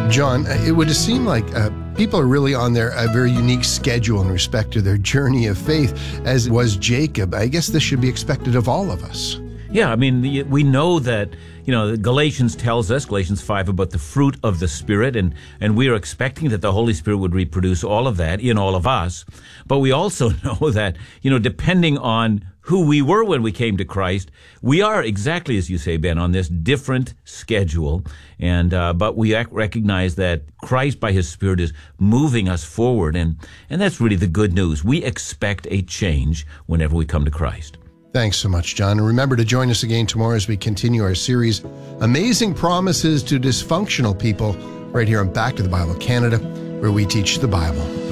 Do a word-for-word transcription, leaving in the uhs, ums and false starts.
John, it would seem like uh, people are really on their a very unique schedule in respect to their journey of faith, as was Jacob. I guess this should be expected of all of us. Yeah, I mean, we know that, you know, Galatians tells us, Galatians five, about the fruit of the Spirit, and, and we are expecting that the Holy Spirit would reproduce all of that in all of us. But we also know that, you know, depending on who we were when we came to Christ, we are exactly, as you say, Ben, on this different schedule. And uh, but we recognize that Christ, by His Spirit, is moving us forward, and, and that's really the good news. We expect a change whenever we come to Christ. Thanks so much, John. And remember to join us again tomorrow as we continue our series, Amazing Promises to Dysfunctional People, right here on Back to the Bible Canada, where we teach the Bible